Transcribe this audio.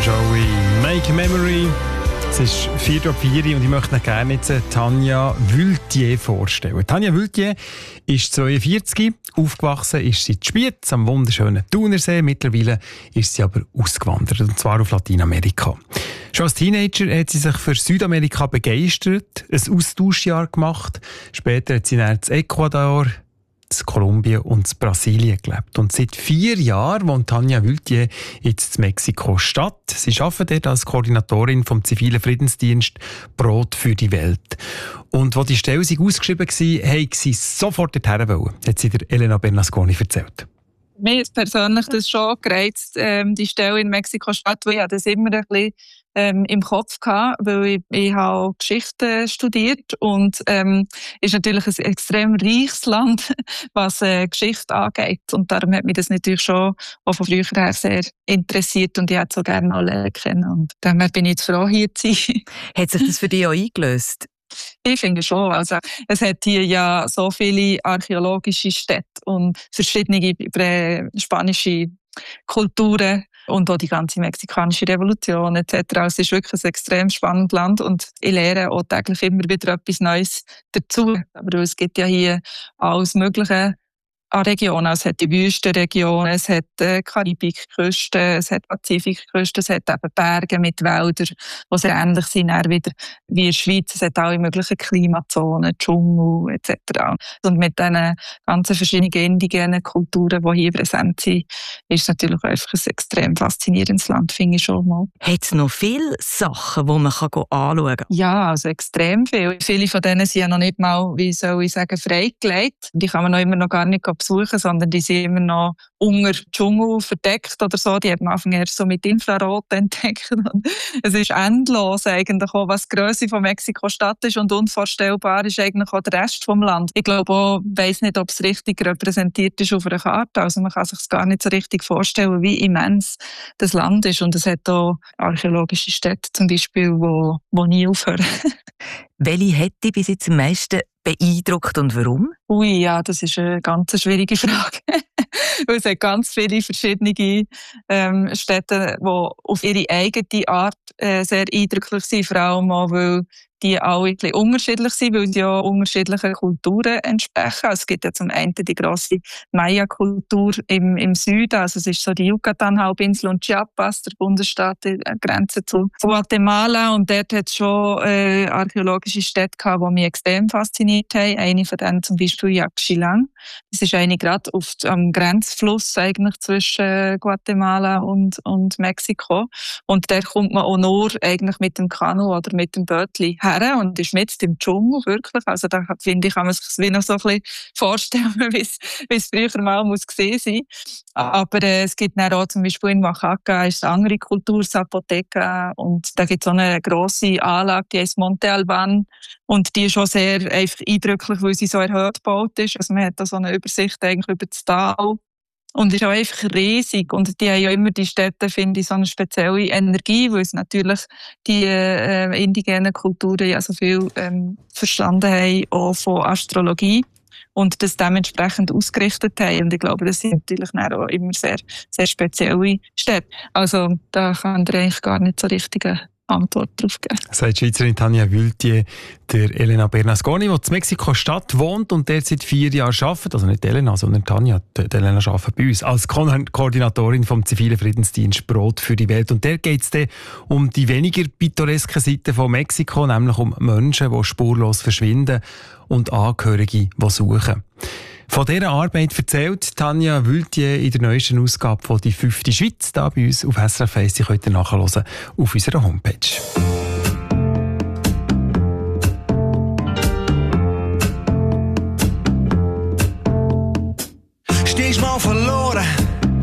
Joey, Make Memory. Es ist 4:04 und ich möchte Ihnen gerne jetzt Tanja Wültier vorstellen. Tanja Wültier ist 42, aufgewachsen ist sie in Spiez am wunderschönen Thunersee. Mittlerweile ist sie aber ausgewandert, und zwar auf Lateinamerika. Schon als Teenager hat sie sich für Südamerika begeistert, ein Austauschjahr gemacht. Später hat sie dann in Ecuador, in Kolumbien und in Brasilien gelebt. Und seit 4 Jahren wohnt Tanja Wültier jetzt in Mexiko-Stadt. Sie arbeitet dort als Koordinatorin vom zivilen Friedensdienst «Brot für die Welt». Und als die Stelle ausgeschrieben war, wollte sie sofort dorthin wollen, hat sie der Elena Bernasconi erzählt. Mir ist persönlich das schon gereizt, die Stelle in Mexiko-Stadt, weil ich das immer ein bisschen im Kopf hatte, weil ich habe Geschichte studiert und ist natürlich ein extrem reiches Land, was Geschichte angeht. Und darum hat mich das natürlich schon auch von früher her sehr interessiert und ich hätte so gerne alle kennen. Und daher bin ich jetzt froh, hier zu sein. Hat sich das für dich auch eingelöst? Ich finde schon. Also, es hat hier ja so viele archäologische Städte und verschiedene spanische Kulturen und auch die ganze mexikanische Revolution etc. Es ist wirklich ein extrem spannendes Land und ich lerne auch täglich immer wieder etwas Neues dazu. Aber es gibt ja hier alles Mögliche an Regionen. Es hat die Wüstenregion, es hat Karibikküste, es hat Pazifikküste, es hat eben Berge mit Wäldern, die sehr ähnlich sind wieder wie in der Schweiz. Es hat alle möglichen Klimazonen, Dschungel etc. Und mit diesen ganzen verschiedenen indigenen Kulturen, die hier präsent sind, ist es natürlich einfach ein extrem faszinierendes Land, finde ich schon mal. Hat es noch viele Sachen, die man anschauen kann? Ja, also extrem viel. Viele von denen sind ja noch nicht mal, wie soll ich sagen, freigelegt. Die kann man noch immer noch gar nicht besuchen, sondern die sind immer noch unter Dschungel verdeckt oder so. Die hat man am Anfang erst so mit Infrarot entdeckt. Es ist endlos eigentlich auch, was die Grösse von Mexiko-Stadt ist, und unvorstellbar ist eigentlich auch der Rest vom Land. Ich glaube auch, ich weiss nicht, ob es richtig repräsentiert ist auf einer Karte. Also man kann sich es gar nicht so richtig vorstellen, wie immens das Land ist. Und es hat auch archäologische Städte zum Beispiel, wo nie aufhören. Welche hat dich bis jetzt am meisten beeindruckt und warum? Ui, ja, das ist eine ganz schwierige Frage. Weil es hat ganz viele verschiedene Städte, die auf ihre eigene Art sehr eindrücklich sind, vor allem auch, weil die alle ein bisschen unterschiedlich sind, weil sie ja unterschiedlichen Kulturen entsprechen. Also es gibt ja zum einen die grosse Maya-Kultur im Süden, also es ist so die Yucatan-Halbinsel und Chiapas, der Bundesstaat, die Grenze zu Guatemala, und dort hat es schon archäologische Städte gehabt, die mich extrem fasziniert haben. Eine von denen zum Beispiel Yaxchilan. Das ist eine gerade am Grenzfluss eigentlich zwischen Guatemala und Mexiko. Und der kommt man auch nur eigentlich mit dem Kanu oder mit dem Bötli her und ist mitten im Dschungel, wirklich. Also da finde ich, kann man sich wie noch so ein bisschen vorstellen, wie es früher mal muss gesehen sein. Aber es gibt dann auch zum Beispiel in Oaxaca ist eine andere Kultur, Zapoteca, und da gibt es so eine grosse Anlage, die heißt Monte Alban, und die ist schon sehr einfach eindrücklich, weil sie so erhöht gebaut ist. Also man hat da so eine Übersicht eigentlich über das Tal. Und ist auch einfach riesig. Und die haben ja immer, die Städte, finde ich, so eine spezielle Energie, weil es natürlich die indigenen Kulturen ja so viel verstanden haben, auch von Astrologie. Und das dementsprechend ausgerichtet haben. Und ich glaube, das sind natürlich auch immer sehr, sehr spezielle Städte. Also da kann ich eigentlich gar nicht so richtige Antwort darauf geben. Sagt die Schweizerin Tanja Wültier der Elena Bernasconi, die in Mexiko-Stadt wohnt und der seit 4 Jahren arbeitet. Also nicht Elena, sondern Tanja. Die Elena arbeitet bei uns als Koordinatorin vom zivilen Friedensdienst «Brot für die Welt». Und der geht es dann um die weniger pittoresken Seiten von Mexiko, nämlich um Menschen, die spurlos verschwinden und Angehörige, die suchen. Von dieser Arbeit erzählt Tanja Wültier in der neuesten Ausgabe von «Die 5. Schweiz» hier bei uns auf SRF 1. Sie könnt ihr nachhören auf unserer Homepage. Stehst mal verloren